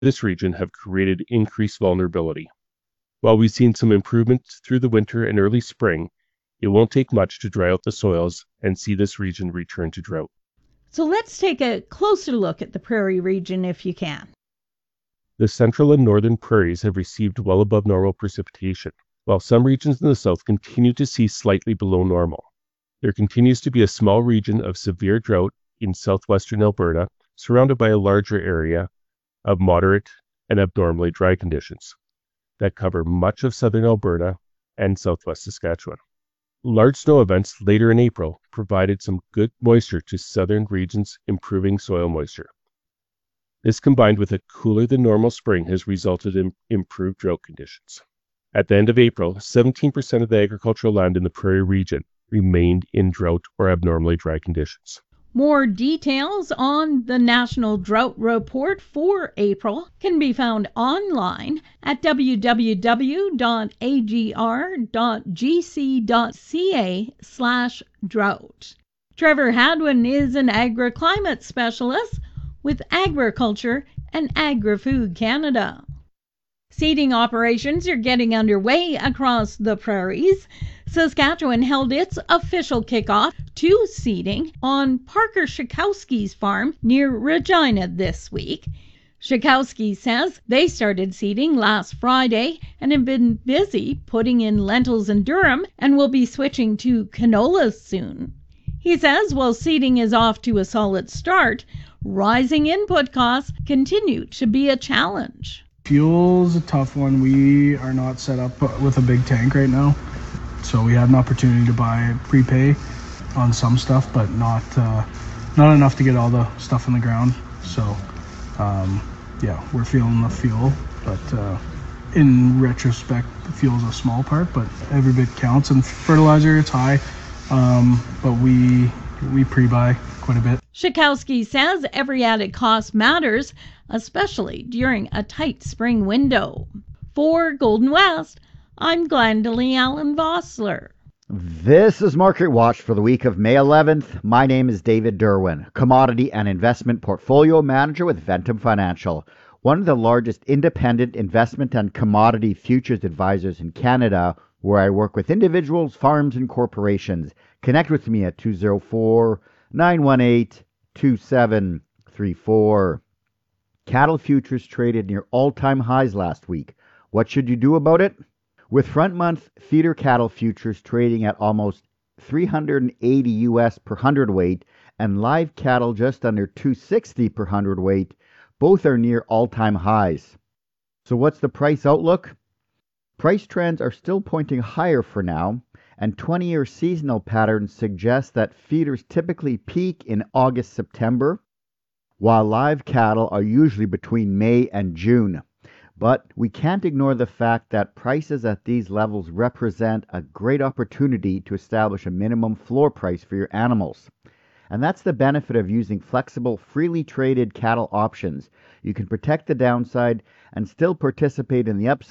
this region have created increased vulnerability. While we've seen some improvements through the winter and early spring, it won't take much to dry out the soils and see this region return to drought. So let's take a closer look at the prairie region if you can. The central and northern prairies have received well above normal precipitation, while some regions in the south continue to see slightly below normal. There continues to be a small region of severe drought in southwestern Alberta, surrounded by a larger area of moderate and abnormally dry conditions that cover much of southern Alberta and southwest Saskatchewan. Large snow events later in April provided some good moisture to southern regions, improving soil moisture. This combined with a cooler than normal spring has resulted in improved drought conditions. At the end of April, 17% of the agricultural land in the prairie region remained in drought or abnormally dry conditions. More details on the National Drought Report for April can be found online at www.agr.gc.ca/drought. Trevor Hadwin is an agriclimate specialist with Agriculture and Agri-Food Canada. Seeding operations are getting underway across the prairies. Saskatchewan held its official kickoff to seeding on Parker Schakowsky's farm near Regina this week. Schakowsky says they started seeding last Friday and have been busy putting in lentils and durum and will be switching to canolas soon. He says while seeding is off to a solid start, rising input costs continue to be a challenge. Fuel's a tough one. We are not set up with a big tank right now, so we had an opportunity to buy prepay on some stuff, but not enough to get all the stuff in the ground. So we're feeling the fuel, but in retrospect, the fuel's a small part, but every bit counts. And fertilizer, it's high, but we pre-buy quite a bit. Schakowsky says every added cost matters, especially during a tight spring window. For Golden West, I'm Glendalee Allen Vossler. This is Market Watch for the week of May 11th. My name is David Derwin, Commodity and Investment Portfolio Manager with Ventum Financial, one of the largest independent investment and commodity futures advisors in Canada, where I work with individuals, farms, and corporations. Connect with me at 204-918-2734. Cattle futures traded near all-time highs last week. What should you do about it? With front month feeder cattle futures trading at almost $380 US per hundredweight and live cattle just under $260 per hundredweight, both are near all-time highs. So what's the price outlook? Price trends are still pointing higher for now, and 20-year seasonal patterns suggest that feeders typically peak in August-September, while live cattle are usually between May and June. But we can't ignore the fact that prices at these levels represent a great opportunity to establish a minimum floor price for your animals. And that's the benefit of using flexible, freely traded cattle options. You can protect the downside and still participate in the upside